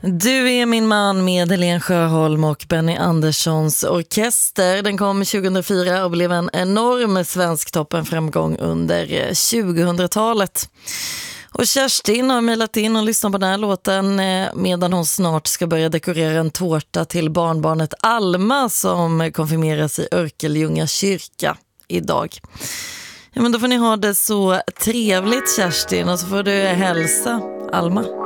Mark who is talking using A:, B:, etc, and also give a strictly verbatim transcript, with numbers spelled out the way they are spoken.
A: Du är min man med Helen Sjöholm och Benny Anderssons orkester. Den kom tjugohundrafyra och blev en enorm svensk toppenframgång under tjugohundratalet. Och Kerstin har mejlat in och lyssnat på den här låten medan hon snart ska börja dekorera en tårta till barnbarnet Alma som konfirmeras i Örkelljunga kyrka idag. Ja, men då får ni ha det så trevligt, Kerstin, och så får du hälsa Alma.